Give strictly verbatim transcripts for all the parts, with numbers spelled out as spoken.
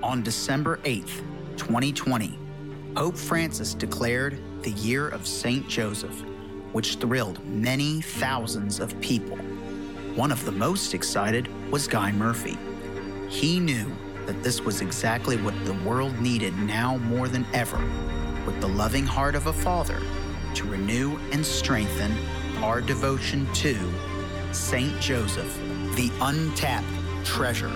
On December eighth, twenty twenty, Pope Francis declared the Year of Saint Joseph, which thrilled many thousands of people. One of the most excited was Guy Murphy. He knew that this was exactly what the world needed now more than ever, with the loving heart of a father to renew and strengthen our devotion to Saint Joseph, the untapped treasure.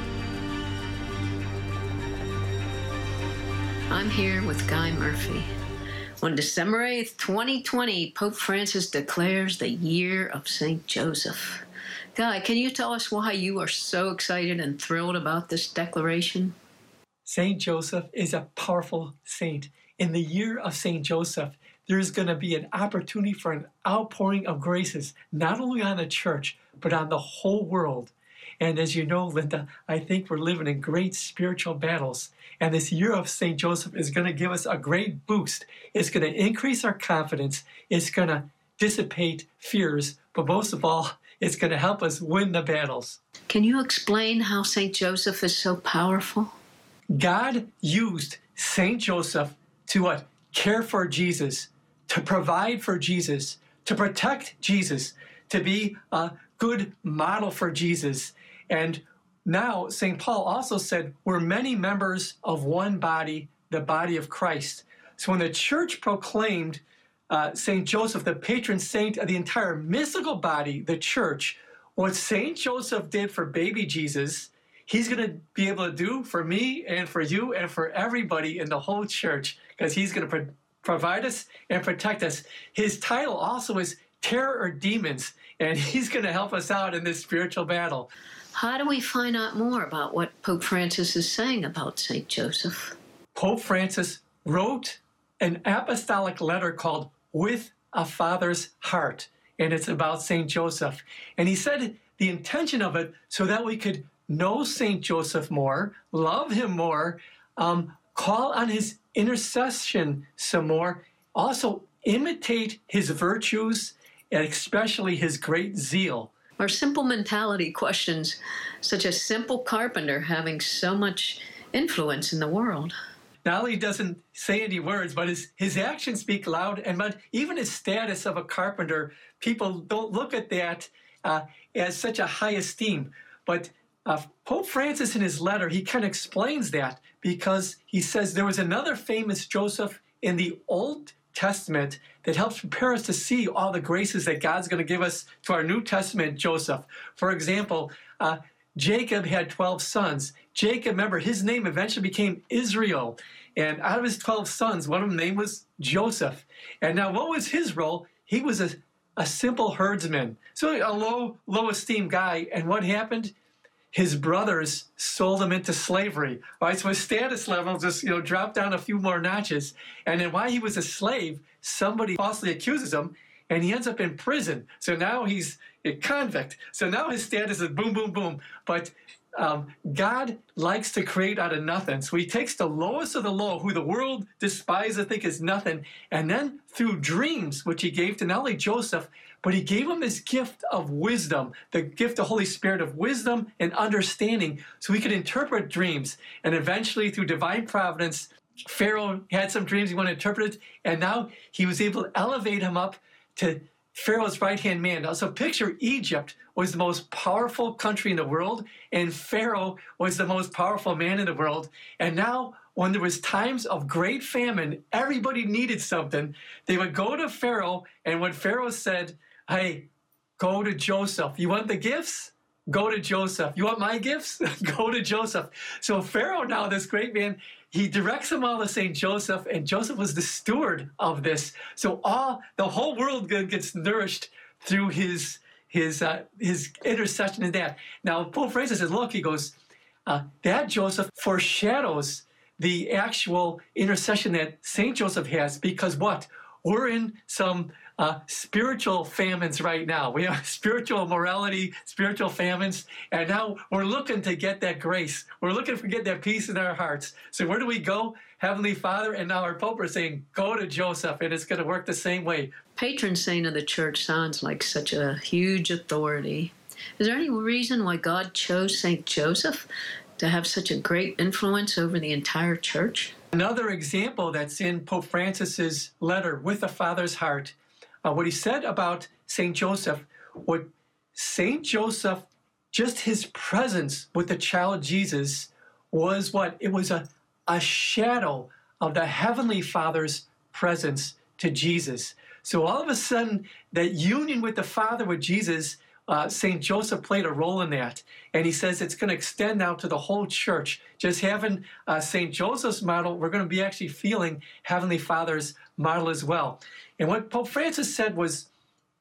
I'm here with Guy Murphy. On December eighth, twenty twenty, Pope Francis declares the Year of Saint Joseph. Guy, can you tell us why you are so excited and thrilled about this declaration? Saint Joseph is a powerful saint. In the Year of Saint Joseph, there's going to be an opportunity for an outpouring of graces, not only on the church, but on the whole world. And as you know, Linda, I think we're living in great spiritual battles. And this Year of Saint Joseph is going to give us a great boost. It's going to increase our confidence. It's going to dissipate fears. But most of all, it's going to help us win the battles. Can you explain how Saint Joseph is so powerful? God used Saint Joseph to what? Care for Jesus, to provide for Jesus, to protect Jesus, to be a good model for Jesus. And now Saint Paul also said, we're many members of one body, the body of Christ. So when the church proclaimed uh, Saint Joseph, the patron saint of the entire mystical body, the church, what Saint Joseph did for baby Jesus, he's going to be able to do for me and for you and for everybody in the whole church, because he's going to pro- provide us and protect us. His title also is Terror or Demons, and he's going to help us out in this spiritual battle. How do we find out more about what Pope Francis is saying about Saint Joseph? Pope Francis wrote an apostolic letter called With a Father's Heart, and it's about Saint Joseph. And he said the intention of it so that we could know Saint Joseph more, love him more, um, call on his intercession some more, also imitate his virtues, and especially his great zeal. Are simple mentality questions, such as simple carpenter having so much influence in the world? Not only doesn't say any words, but his, his actions speak loud, and but even his status of a carpenter, people don't look at that uh, as such a high esteem. But uh, Pope Francis in his letter, he kind of explains that, because he says there was another famous Joseph in the Old Testament that helps prepare us to see all the graces that God's going to give us to our New Testament Joseph. For example, uh, Jacob had twelve sons. Jacob, remember, his name eventually became Israel. And out of his twelve sons, one of them name was Joseph. And now what was his role? He was a, a simple herdsman. So a low, low esteemed guy. And what happened? His brothers sold him into slavery. All right, so his status level just, you know, dropped down a few more notches. And then while he was a slave, somebody falsely accuses him, and he ends up in prison. So now he's a convict. So now his status is boom, boom, boom. But um, God likes to create out of nothing. So he takes the lowest of the low, who the world despises, think is nothing, and then through dreams, which he gave to not only Joseph, but he gave him this gift of wisdom, the gift of Holy Spirit of wisdom and understanding, so he could interpret dreams. And eventually, through divine providence, Pharaoh had some dreams he wanted interpreted, and now he was able to elevate him up to Pharaoh's right-hand man. Now, so picture Egypt was the most powerful country in the world, and Pharaoh was the most powerful man in the world. And now, when there was times of great famine, everybody needed something, they would go to Pharaoh, and when Pharaoh said, hey, go to Joseph. You want the gifts? Go to Joseph. You want my gifts? Go to Joseph. So Pharaoh now, this great man, he directs them all to Saint Joseph, and Joseph was the steward of this. So all the whole world gets nourished through his his uh, his intercession in that. Now Pope Francis says, look, he goes, uh, that Joseph foreshadows the actual intercession that Saint Joseph has, because what? We're in some uh, spiritual famines right now. We have spiritual morality, spiritual famines, and now we're looking to get that grace. We're looking to get that peace in our hearts. So where do we go? Heavenly Father, and now our Pope are saying, go to Joseph, and it's going to work the same way. Patron saint of the church sounds like such a huge authority. Is there any reason why God chose Saint Joseph to have such a great influence over the entire church? Another example that's in Pope Francis's letter, With a Father's Heart, uh, what he said about Saint Joseph, what Saint Joseph, just his presence with the child Jesus was what? It was a, a shadow of the Heavenly Father's presence to Jesus. So all of a sudden, that union with the Father, with Jesus, uh, Saint Joseph played a role in that. And he says it's going to extend now to the whole church. Just having uh, Saint Joseph's model, we're going to be actually feeling Heavenly Father's model as well. And what Pope Francis said was,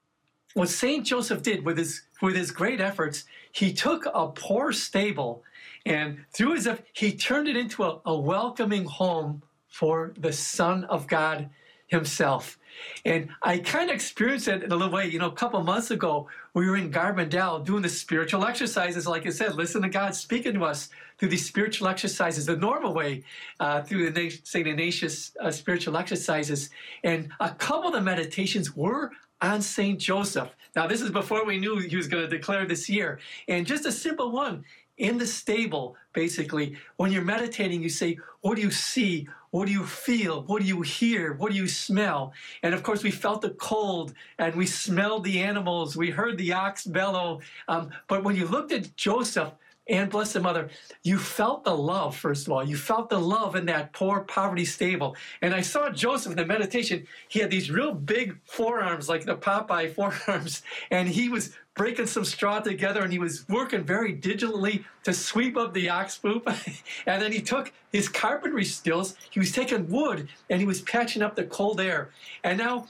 what Saint Joseph did with his, with his great efforts, he took a poor stable and through his effort, he turned it into a, a welcoming home for the Son of God himself. And I kind of experienced it in a little way. You know, a couple months ago, we were in Garbandale doing the spiritual exercises. Like I said, listen to God speaking to us through these spiritual exercises, the normal way, uh, through the Saint Ignatius uh, spiritual exercises. And a couple of the meditations were on Saint Joseph. Now, this is before we knew he was going to declare this year. And just a simple one, in the stable, basically, when you're meditating, you say, what do you see? What do you feel? What do you hear? What do you smell? And of course, we felt the cold and we smelled the animals. We heard the ox bellow. Um, but when you looked at Joseph and Blessed Mother, you felt the love, first of all. You felt the love in that poor poverty stable. And I saw Joseph in the meditation. He had these real big forearms, like the Popeye forearms. And he was breaking some straw together, and he was working very diligently to sweep up the ox poop. And then he took his carpentry skills. He was taking wood, and he was patching up the cold air. And now,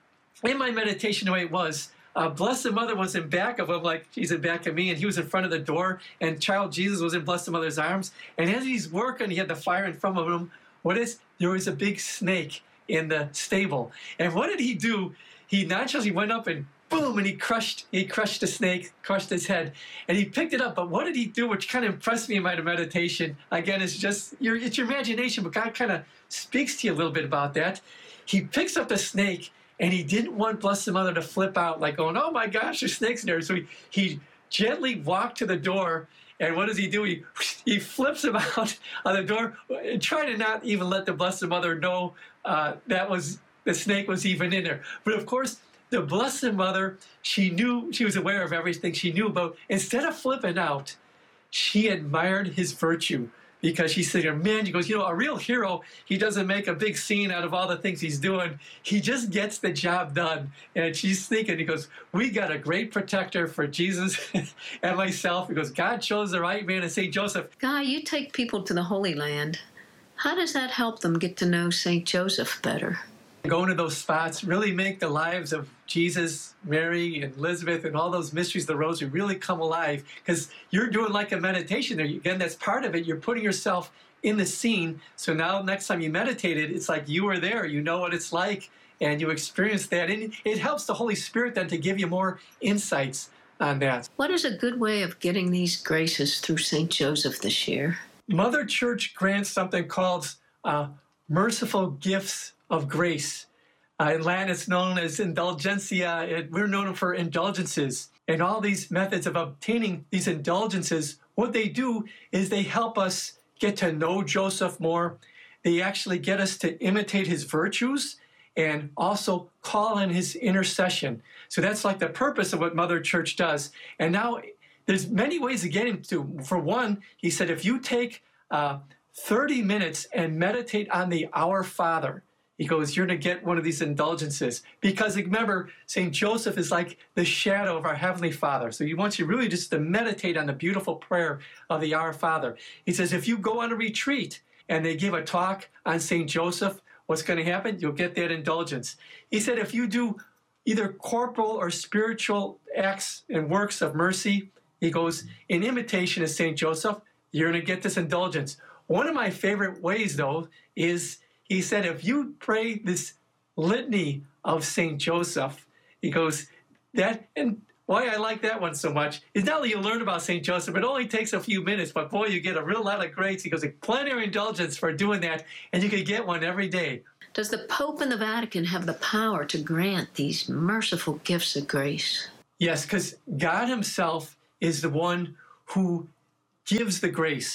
in my meditation, the way it was, Uh, Blessed Mother was in back of him, like she's in back of me, and he was in front of the door, and child Jesus was in Blessed Mother's arms. And as he's working, he had the fire in front of him. What is? There was a big snake in the stable. And what did he do? He naturally went up and boom, and he crushed, he crushed the snake, crushed his head, and he picked it up. But what did he do, which kind of impressed me in my meditation? Again, it's just, your, it's your imagination, but God kind of speaks to you a little bit about that. He picks up the snake, and he didn't want Blessed Mother to flip out, like going, oh my gosh, there's snakes in there. So he, he gently walked to the door, and what does he do? He, he flips him out on the door, trying to not even let the Blessed Mother know uh, that was, the snake was even in there. But of course, the Blessed Mother, she knew, she was aware of everything she knew about. Instead of flipping out, she admired his virtue. Because she said, man, she goes, you know, a real hero, he doesn't make a big scene out of all the things he's doing. He just gets the job done. And she's thinking, he goes, we got a great protector for Jesus and myself. He goes, God chose the right man in Saint Joseph. Guy, you take people to the Holy Land. How does that help them get to know Saint Joseph better? Going to those spots really make the lives of Jesus, Mary, and Elizabeth, and all those mysteries of the Rosary really come alive, because you're doing like a meditation there. Again, that's part of it. You're putting yourself in the scene. So now next time you meditated, it's like you were there. You know what it's like, and you experience that. And it helps the Holy Spirit then to give you more insights on that. What is a good way of getting these graces through Saint Joseph this year? Mother Church grants something called uh, merciful gifts of grace. Uh, in Latin, it's known as indulgentia. It, we're known for indulgences. And all these methods of obtaining these indulgences, what they do is they help us get to know Joseph more. They actually get us to imitate his virtues and also call on his intercession. So that's like the purpose of what Mother Church does. And now there's many ways of getting to. For one, he said, if you take uh, thirty minutes and meditate on the Our Father, he goes, you're going to get one of these indulgences. Because remember, Saint Joseph is like the shadow of our Heavenly Father. So he wants you really just to meditate on the beautiful prayer of the Our Father. He says, if you go on a retreat and they give a talk on Saint Joseph, what's going to happen? You'll get that indulgence. He said, if you do either corporal or spiritual acts and works of mercy, he goes, in imitation of Saint Joseph, you're going to get this indulgence. One of my favorite ways, though, is he said, if you pray this litany of Saint Joseph, he goes, that, and why I like that one so much is not only you learn about Saint Joseph, it only takes a few minutes, but boy, you get a real lot of grace. He goes, plenary indulgence for doing that, and you can get one every day. Does the Pope and the Vatican have the power to grant these merciful gifts of grace? Yes, because God himself is the one who gives the grace.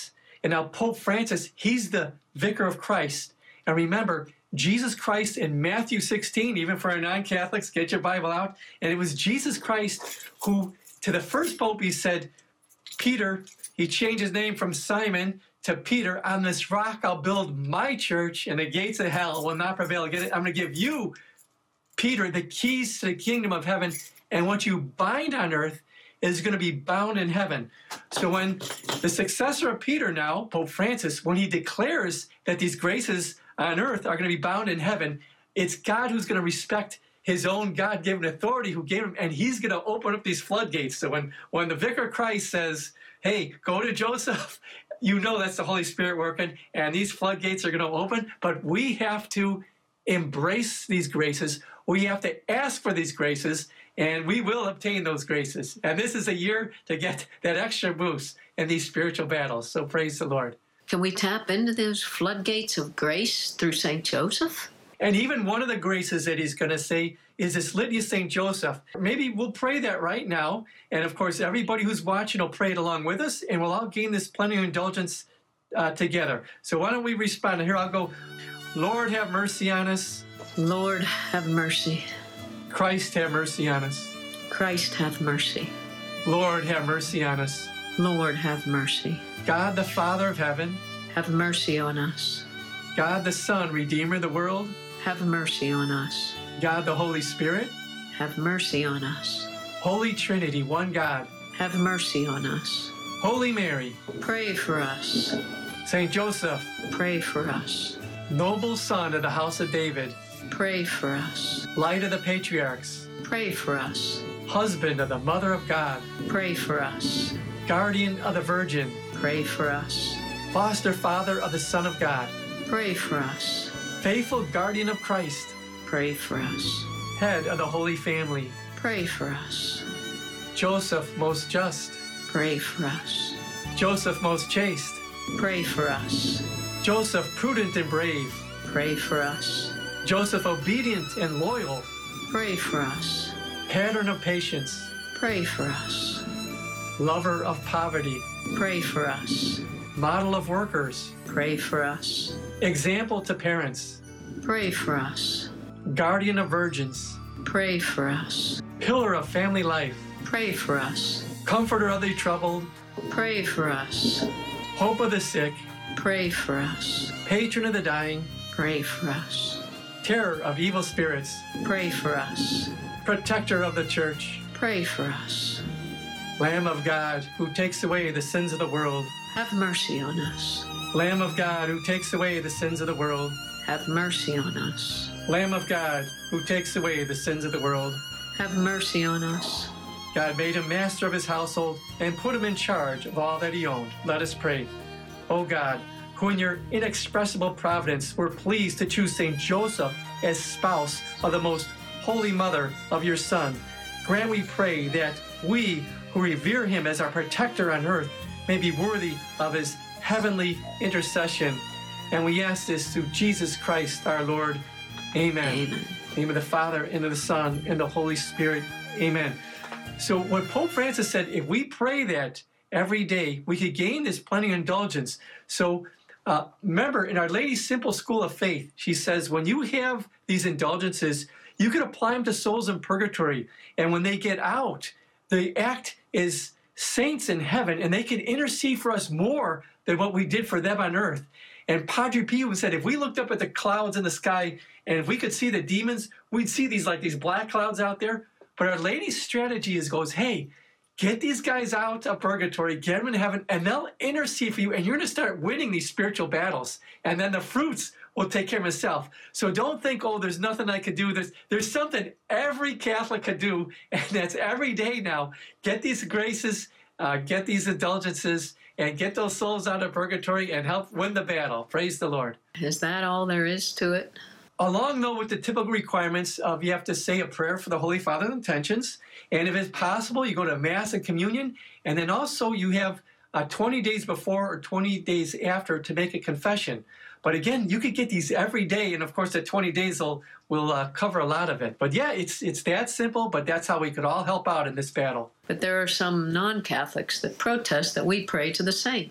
And now Pope Francis, he's the vicar of Christ. And remember, Jesus Christ in Matthew sixteen, even for our non-Catholics, get your Bible out. And it was Jesus Christ who, to the first Pope, he said, Peter, he changed his name from Simon to Peter. On this rock I'll build my church, and the gates of hell will not prevail against it. I'm going to give you, Peter, the keys to the kingdom of heaven. And what you bind on earth is going to be bound in heaven. So when the successor of Peter now, Pope Francis, when he declares that these graces on earth are going to be bound in heaven, it's God who's going to respect his own God-given authority who gave him, and he's going to open up these floodgates. So when, when the Vicar of Christ says, hey, go to Joseph, you know that's the Holy Spirit working, and these floodgates are going to open, but we have to embrace these graces. We have to ask for these graces, and we will obtain those graces. And this is a year to get that extra boost in these spiritual battles. So praise the Lord. Can we tap into those floodgates of grace through Saint Joseph? And even one of the graces that he's going to say is this Litany of Saint Joseph. Maybe we'll pray that right now. And of course, everybody who's watching will pray it along with us, and we'll all gain this plenty of indulgence uh, together. So why don't we respond? Here I'll go, Lord, have mercy on us. Lord, have mercy. Christ, have mercy on us. Christ, have mercy. Lord, have mercy on us. Lord, have mercy. God, the Father of heaven. Have mercy on us. God, the Son, Redeemer of the world. Have mercy on us. God, the Holy Spirit. Have mercy on us. Holy Trinity, one God. Have mercy on us. Holy Mary. Pray for us. Saint Joseph. Pray for us. Noble Son of the House of David. Pray for us. Light of the Patriarchs. Pray for us. Husband of the Mother of God. Pray for us. Guardian of the Virgin. Pray for us. Foster Father of the Son of God. Pray for us. Faithful Guardian of Christ. Pray for us. Head of the Holy Family. Pray for us. Joseph most just. Pray for us. Joseph most chaste. Pray for us. Joseph prudent and brave. Pray for us. Joseph obedient and loyal. Pray for us. Pattern of patience. Pray for us. Lover of poverty. Pray for us. Model of workers. Pray for us. Example to parents. Pray for us. Guardian of virgins. Pray for us. Pillar of family life. Pray for us. Comforter of the troubled. Pray for us. Hope of the sick. Pray for us. Patron of the dying. Pray for us. Terror of evil spirits. Pray for us. Protector of the church. Pray for us. Lamb of God, who takes away the sins of the world. Have mercy on us. Lamb of God, who takes away the sins of the world. Have mercy on us. Lamb of God, who takes away the sins of the world. Have mercy on us. God made him master of his household and put him in charge of all that he owned. Let us pray. O God, who in your inexpressible providence were pleased to choose Saint Joseph as spouse of the most holy mother of your Son, grant, we pray, that we who revere him as our protector on earth may be worthy of his heavenly intercession. And we ask this through Jesus Christ our Lord. Amen. Amen. In the name of the Father, and of the Son, and the Holy Spirit. Amen. So what Pope Francis said, if we pray that every day, we could gain this plenty of indulgence. So uh, remember, in Our Lady's Simple School of Faith, she says, when you have these indulgences, you can apply them to souls in purgatory. And when they get out, they act as saints in heaven, and they can intercede for us more than what we did for them on earth. And Padre Pio said, if we looked up at the clouds in the sky, and if we could see the demons, we'd see these like these black clouds out there. But Our Lady's strategy is goes, hey, get these guys out of purgatory, get them in heaven, and they'll intercede for you, and you're going to start winning these spiritual battles. And then the fruits will take care of itself. So don't think, oh, there's nothing I could do. There's, there's something every Catholic could do, and that's every day now. Get these graces, uh, get these indulgences, and get those souls out of purgatory and help win the battle. Praise the Lord. Is that all there is to it? Along, though, with the typical requirements of you have to say a prayer for the Holy Father's intentions, and if it's possible, you go to Mass and Communion, and then also you have uh, twenty days before or twenty days after to make a confession. But again, you could get these every day, and of course, the twenty days will will uh, cover a lot of it. But yeah, it's it's that simple, but that's how we could all help out in this battle. But there are some non-Catholics that protest that we pray to the saints.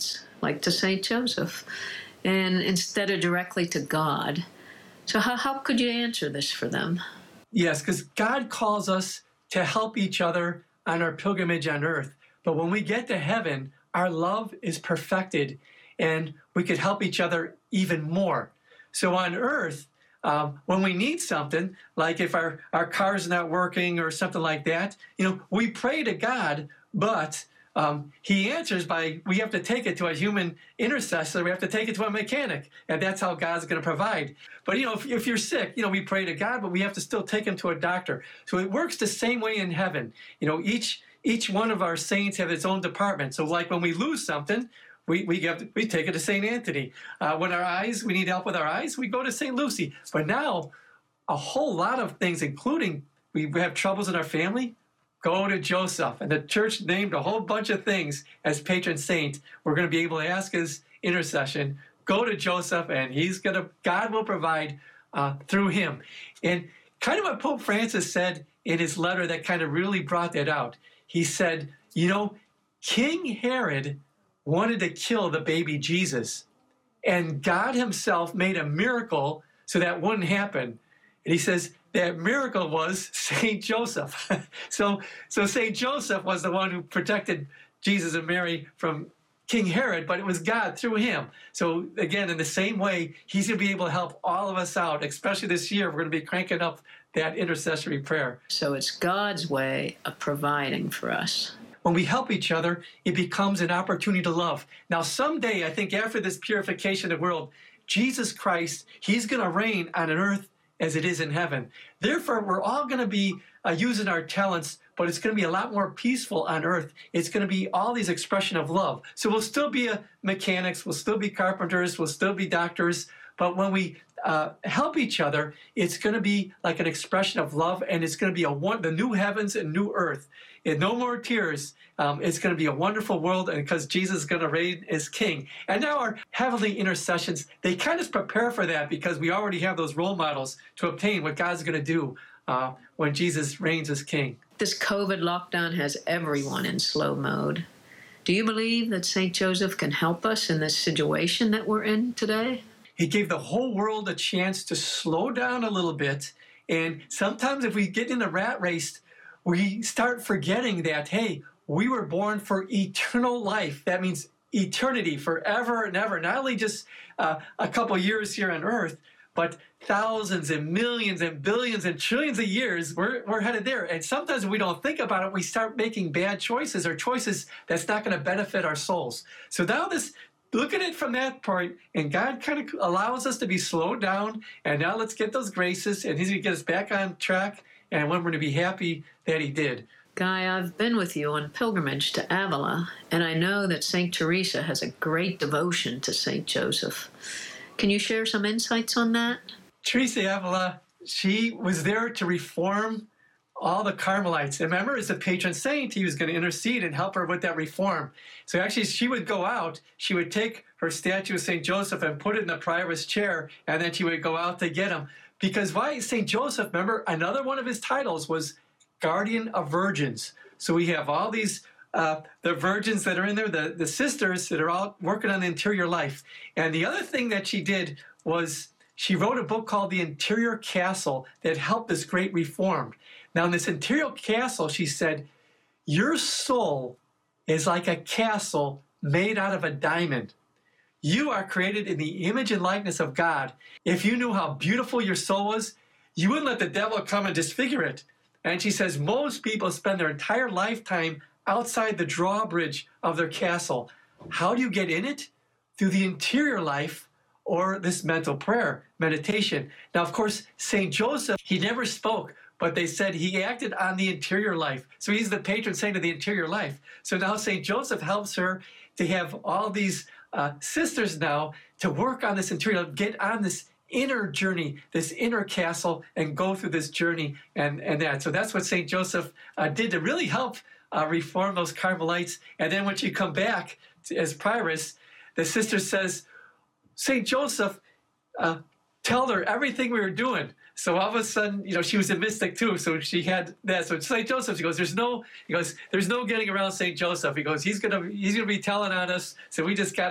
like to Saint Joseph, and instead of directly to God. So how, how could you answer this for them? Yes, because God calls us to help each other on our pilgrimage on earth. But when we get to heaven, our love is perfected, and we could help each other even more. So on earth, um, when we need something, like if our, our car's not working or something like that, you know, we pray to God, but um, he answers by, we have to take it to a human intercessor, we have to take it to a mechanic, and that's how God's going to provide. But, you know, if, if you're sick, you know, we pray to God, but we have to still take him to a doctor. So it works the same way in heaven. You know, each each one of our saints have its own department. So like when we lose something, we we have to, we take it to Saint Anthony. Uh, when our eyes, we need help with our eyes, we go to Saint Lucy. But now, a whole lot of things, including we have troubles in our family, go to Joseph. And the church named a whole bunch of things as patron saint. We're going to be able to ask his intercession. Go to Joseph, and he's going to, God will provide uh, through him. And kind of what Pope Francis said in his letter that kind of really brought that out. He said, you know, King Herod wanted to kill the baby Jesus, and God himself made a miracle so that wouldn't happen. And he says that miracle was Saint Joseph. so, so Saint Joseph was the one who protected Jesus and Mary from King Herod, but it was God through him. So again, in the same way, he's going to be able to help all of us out, especially this year. We're going to be cranking up that intercessory prayer. So it's God's way of providing for us. When we help each other, it becomes an opportunity to love. Now, someday, I think after this purification of the world, Jesus Christ, he's going to reign on an earth as it is in heaven. Therefore, we're all going to be uh, using our talents, but it's going to be a lot more peaceful on earth. It's going to be all these expression of love. So we'll still be a mechanics, we'll still be carpenters, we'll still be doctors, but when we uh, help each other, it's going to be like an expression of love, and it's going to be a one, the new heavens and new earth. And no more tears. Um, it's going to be a wonderful world, and because Jesus is going to reign as king. And now our heavenly intercessions, they kind of prepare for that because we already have those role models to obtain what God's going to do uh, when Jesus reigns as king. This COVID lockdown has everyone in slow mode. Do you believe that Saint Joseph can help us in this situation that we're in today? He gave the whole world a chance to slow down a little bit. And sometimes if we get in a rat race, we start forgetting that, hey, we were born for eternal life. That means eternity, forever and ever. Not only just uh, a couple years here on earth, but thousands and millions and billions and trillions of years, we're, we're headed there. And sometimes we don't think about it, we start making bad choices or choices that's not going to benefit our souls. So now this, look at it from that point, and God kind of allows us to be slowed down, and now let's get those graces, and he's going to get us back on track, and we're going to be happy that he did. Guy, I've been with you on pilgrimage to Avila, and I know that Saint Teresa has a great devotion to Saint Joseph. Can you share some insights on that? Teresa Avila, she was there to reform all the Carmelites. And remember, as a patron saint, he was going to intercede and help her with that reform. So actually, she would go out, she would take her statue of Saint Joseph and put it in the prioress chair, and then she would go out to get him. Because why Saint Joseph, remember, another one of his titles was guardian of virgins. So we have all these, uh, the virgins that are in there, the, the sisters that are all working on the interior life. And the other thing that she did was she wrote a book called The Interior Castle that helped this great reform. Now in this interior castle, she said, your soul is like a castle made out of a diamond. You are created in the image and likeness of God. If you knew how beautiful your soul was, you wouldn't let the devil come and disfigure it. And she says most people spend their entire lifetime outside the drawbridge of their castle. How do you get in it? Through the interior life or this mental prayer, meditation. Now, of course, Saint Joseph, he never spoke, but they said he acted on the interior life. So he's the patron saint of the interior life. So now Saint Joseph helps her to have all these uh, sisters now to work on this interior, get on this inner journey, this inner castle, and go through this journey and, and that. So that's what Saint Joseph uh, did to really help uh, reform those Carmelites. And then when she come back to, as prioress, the sister says, Saint Joseph, uh, tell her everything we were doing. So all of a sudden, you know, she was a mystic too. So she had that. So Saint Joseph, she goes, there's no, he goes, there's no getting around Saint Joseph. He goes, he's gonna, he's gonna be telling on us. So we just got